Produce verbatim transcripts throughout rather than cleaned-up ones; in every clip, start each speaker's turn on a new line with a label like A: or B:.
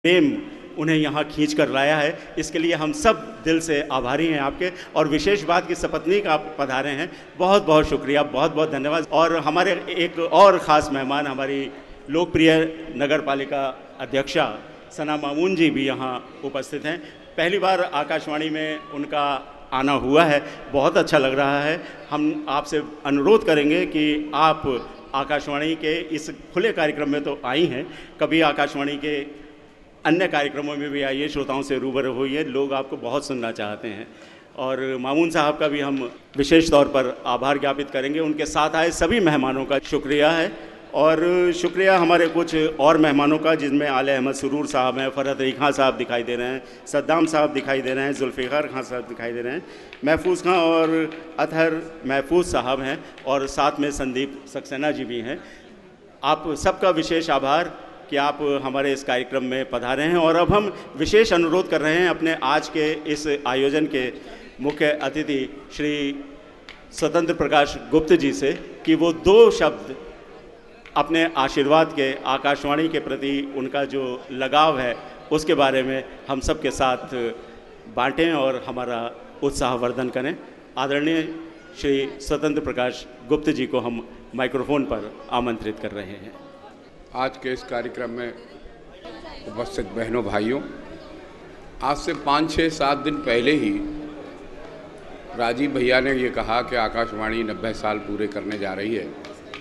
A: प्रेम उन्हें यहाँ खींच कर लाया है। इसके लिए हम सब दिल से आभारी हैं आपके। और विशेष बात कि सपत्नीक आप पधारे हैं, बहुत बहुत शुक्रिया, बहुत बहुत धन्यवाद। और हमारे एक और ख़ास मेहमान हमारी लोकप्रिय नगर पालिका अध्यक्षा सना मामून जी भी यहाँ उपस्थित हैं। पहली बार आकाशवाणी में उनका आना हुआ है, बहुत अच्छा लग रहा है। हम आपसे अनुरोध करेंगे कि आप आकाशवाणी के इस खुले कार्यक्रम में तो आई हैं, कभी आकाशवाणी के अन्य कार्यक्रमों में भी आइए, श्रोताओं से रूबरू होइए, लोग आपको बहुत सुनना चाहते हैं। और मामून साहब का भी हम विशेष तौर पर आभार ज्ञापित करेंगे। उनके साथ आए सभी मेहमानों का शुक्रिया है। और शुक्रिया हमारे कुछ और मेहमानों का, जिनमें आले अहमद सुरूर साहब हैं, फ़रहत अली खां साहब दिखाई दे रहे हैं, सद्दाम साहब दिखाई दे रहे हैं, जुल्फ़िकार खां साहब दिखाई दे रहे हैं, महफूज़ खां और अतहर महफूज़ साहब हैं, और साथ में संदीप सक्सेना जी भी हैं। आप सबका विशेष आभार कि आप हमारे इस कार्यक्रम में पधारे हैं। और अब हम विशेष अनुरोध कर रहे हैं अपने आज के इस आयोजन के मुख्य अतिथि श्री स्वतंत्र प्रकाश गुप्त जी से कि वो दो शब्द अपने आशीर्वाद के, आकाशवाणी के प्रति उनका जो लगाव है उसके बारे में हम सब के साथ बांटें और हमारा उत्साहवर्धन करें। आदरणीय श्री स्वतंत्र प्रकाश गुप्त जी को हम माइक्रोफोन पर आमंत्रित कर रहे हैं।
B: आज के इस कार्यक्रम में उपस्थित बहनों भाइयों, आज से पाँच छः सात दिन पहले ही राजीव भैया ने ये कहा कि आकाशवाणी नब्बे साल पूरे करने जा रही है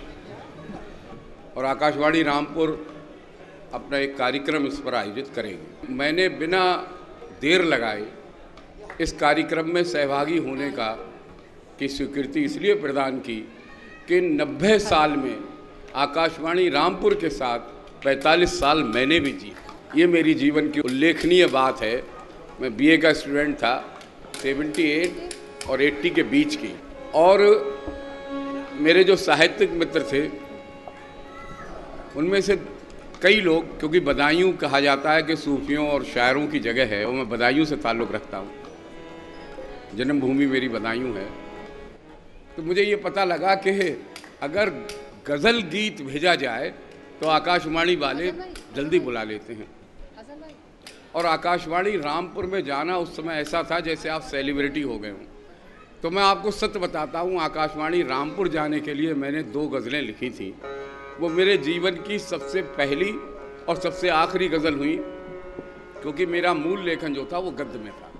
B: और आकाशवाणी रामपुर अपना एक कार्यक्रम इस पर आयोजित करेगी। मैंने बिना देर लगाए इस कार्यक्रम में सहभागी होने का की स्वीकृति इसलिए प्रदान की कि नब्बे साल में आकाशवाणी रामपुर के साथ पैंतालीस साल मैंने भी जी। ये मेरी जीवन की उल्लेखनीय बात है। मैं बीए का स्टूडेंट था, अठहत्तर और अस्सी के बीच की, और मेरे जो साहित्यिक मित्र थे उनमें से कई लोग, क्योंकि बदायूं कहा जाता है कि सूफियों और शायरों की जगह है, और मैं बदायूं से ताल्लुक़ रखता हूँ, जन्मभूमि मेरी बदायूं है, तो मुझे ये पता लगा कि अगर गज़ल गीत भेजा जाए तो आकाशवाणी वाले जल्दी बुला लेते हैं। और आकाशवाणी रामपुर में जाना उस समय ऐसा था जैसे आप सेलिब्रिटी हो गए हों। तो मैं आपको सत्य बताता हूँ, आकाशवाणी रामपुर जाने के लिए मैंने दो गज़लें लिखी थी। वो मेरे जीवन की सबसे पहली और सबसे आखिरी गज़ल हुई, क्योंकि मेरा मूल लेखन जो था वो गद्य में था।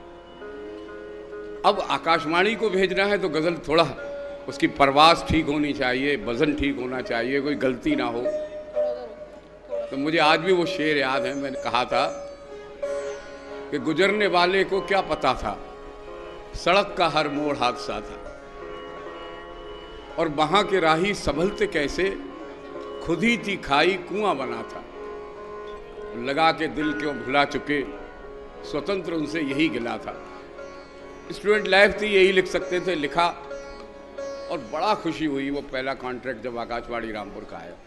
B: अब आकाशवाणी को भेजना है तो गज़ल थोड़ा उसकी परवास ठीक होनी चाहिए, वज़न ठीक होना चाहिए, कोई गलती ना हो। तो मुझे आज भी वो शेर याद है। मैंने कहा था कि गुजरने वाले को क्या पता था, सड़क का हर मोड़ हादसा था, और वहां के राही संभलते कैसे, खुद ही थी खाई कुआं बना था। लगा के दिल क्यों भुला चुके, स्वतंत्र उनसे यही गिला था। स्टूडेंट लाइफ थी, यही लिख सकते थे, लिखा, और बड़ा खुशी हुई वो पहला कॉन्ट्रैक्ट जब आकाशवाणी रामपुर का आया।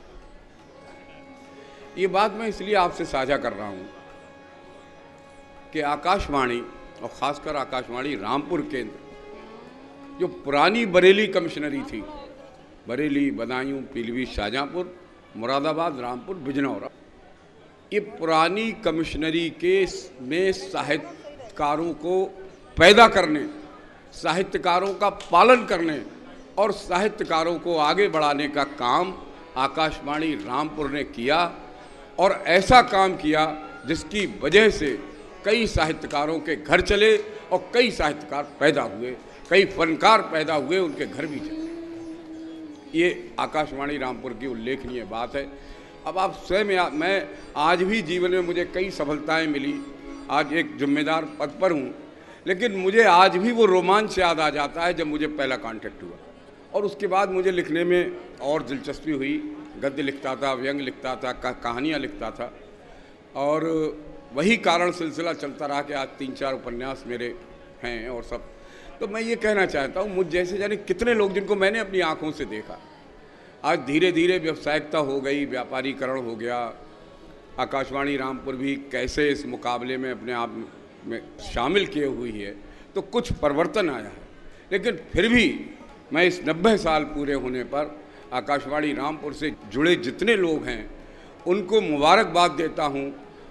B: ये बात मैं इसलिए आपसे साझा कर रहा हूँ कि आकाशवाणी और ख़ासकर आकाशवाणी रामपुर केंद्र, जो पुरानी बरेली कमिश्नरी थी, बरेली, बदायूं, पीलीभीत, शाहजहाँपुर, मुरादाबाद, रामपुर, बिजनौर, ये पुरानी कमिश्नरी के में साहित्यकारों को पैदा करने, साहित्यकारों का पालन करने और साहित्यकारों को आगे बढ़ाने का काम आकाशवाणी रामपुर ने किया। और ऐसा काम किया जिसकी वजह से कई साहित्यकारों के घर चले और कई साहित्यकार पैदा हुए, कई फनकार पैदा हुए, उनके घर भी चले। ये आकाशवाणी रामपुर की उल्लेखनीय बात है। अब आप स्वयं, मैं आज भी जीवन में मुझे कई सफलताएं मिली, आज एक जिम्मेदार पद पर हूँ, लेकिन मुझे आज भी वो रोमांच याद आ जाता है जब मुझे पहला कॉन्ट्रैक्ट हुआ। और उसके बाद मुझे लिखने में और दिलचस्पी हुई। गद्य लिखता था, व्यंग लिखता था, कहानियाँ लिखता था, और वही कारण सिलसिला चलता रहा कि आज तीन चार उपन्यास मेरे हैं और सब। तो मैं ये कहना चाहता हूँ, मुझ जैसे जाने कितने लोग जिनको मैंने अपनी आँखों से देखा, आज धीरे धीरे व्यावसायिकता हो गई, व्यापारीकरण हो गया, आकाशवाणी रामपुर भी कैसे इस मुकाबले में अपने आप में शामिल किए हुई है, तो कुछ परिवर्तन आया है। लेकिन फिर भी मैं इस नब्बे साल पूरे होने पर आकाशवाणी रामपुर से जुड़े जितने लोग हैं उनको मुबारकबाद देता हूं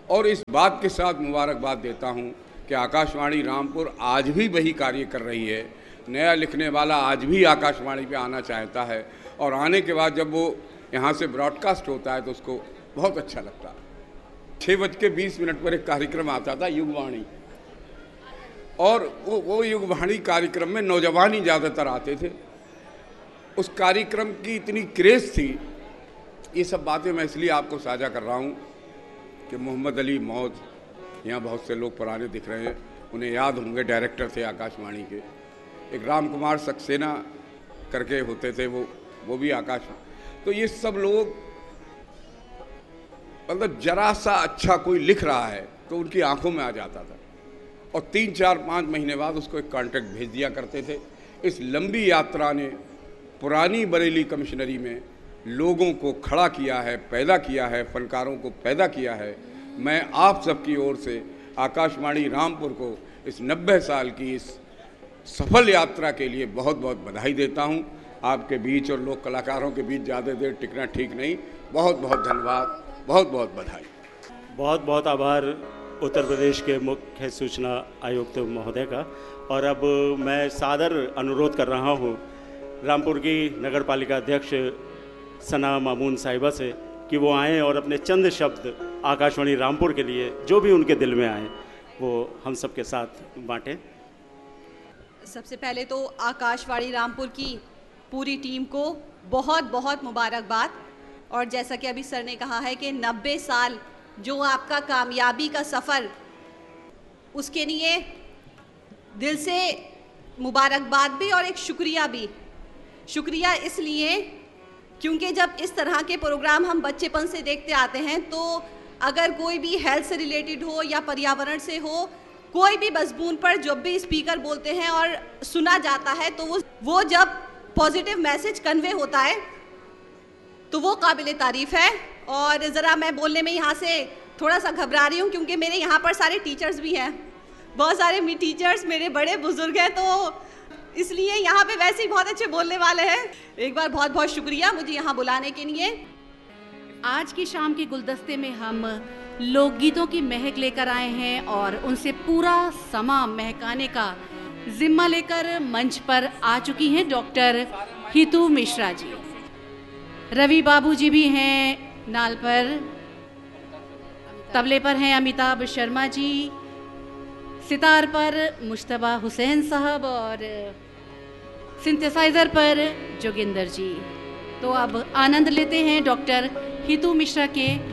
B: और इस बात के साथ मुबारकबाद देता हूँ कि आकाशवाणी रामपुर आज भी वही कार्य कर रही है। नया लिखने वाला आज भी आकाशवाणी पे आना चाहता है और आने के बाद जब वो यहाँ से ब्रॉडकास्ट होता है तो उसको बहुत अच्छा लगता है। छः बज के बीस मिनट पर एक कार्यक्रम आता था युगवाणी, और वो वो युगवाणी कार्यक्रम में नौजवान ही ज़्यादातर आते थे। उस कार्यक्रम की इतनी क्रेज़ थी। ये सब बातें मैं इसलिए आपको साझा कर रहा हूँ कि मोहम्मद अली मौज, यहाँ बहुत से लोग पुराने दिख रहे हैं, उन्हें याद होंगे, डायरेक्टर थे आकाशवाणी के। एक राम कुमार सक्सेना करके होते थे, वो वो भी आकाश। तो ये सब लोग, मतलब जरा सा अच्छा कोई लिख रहा है तो उनकी आंखों में आ जाता था और तीन चार पाँच महीने बाद उसको एक कॉन्ट्रैक्ट भेज दिया करते थे। इस लंबी यात्रा ने पुरानी बरेली कमिश्नरी में लोगों को खड़ा किया है, पैदा किया है, फनकारों को पैदा किया है। मैं आप सबकी ओर से आकाशवाणी रामपुर को इस नब्बे साल की इस सफल यात्रा के लिए बहुत बहुत बधाई देता हूं। आपके बीच और लोक कलाकारों के बीच ज़्यादा देर टिकना ठीक नहीं। बहुत बहुत धन्यवाद, बहुत बहुत बधाई।
A: बहुत बहुत आभार उत्तर प्रदेश के मुख्य सूचना आयुक्त महोदय का। और अब मैं सादर अनुरोध कर रहा हूं रामपुर की नगर पालिका अध्यक्ष सना मामून साहिबा से कि वो आएँ और अपने चंद शब्द आकाशवाणी रामपुर के लिए जो भी उनके दिल में आए वो हम सबके साथ बांटें।
C: सबसे पहले तो आकाशवाणी रामपुर की पूरी टीम को बहुत बहुत मुबारकबाद। और जैसा कि अभी सर ने कहा है कि नब्बे साल जो आपका कामयाबी का सफ़र, उसके लिए दिल से मुबारकबाद भी और एक शुक्रिया भी। शुक्रिया इसलिए क्योंकि जब इस तरह के प्रोग्राम हम बच्चेपन से देखते आते हैं तो अगर कोई भी हेल्थ से रिलेटेड हो या पर्यावरण से हो, कोई भी मजमून पर जब भी स्पीकर बोलते हैं और सुना जाता है तो वो वो जब पॉजिटिव मैसेज कन्वे होता है तो वो काबिल तारीफ़ है। और ज़रा मैं बोलने में यहाँ से थोड़ा सा घबरा रही हूँ क्योंकि मेरे यहाँ पर सारे टीचर्स भी हैं, बहुत सारे मी टीचर्स मेरे बड़े बुजुर्ग हैं, तो इसलिए यहाँ पे वैसे ही बहुत अच्छे बोलने वाले हैं। एक बार बहुत बहुत शुक्रिया मुझे यहाँ बुलाने के लिए।
D: आज की शाम के गुलदस्ते में हम लोकगीतों की महक लेकर आए हैं और उनसे पूरा समा महकाने का जिम्मा लेकर मंच पर आ चुकी हैं डॉक्टर हितू मिश्रा जी। रवि बाबू जी भी हैं नाल पर, तबले पर हैं अमिताभ शर्मा जी, सितार पर मुश्तबा हुसैन साहब और सिंथेसाइजर पर जोगिंदर जी। तो अब आनंद लेते हैं डॉक्टर हितू मिश्रा के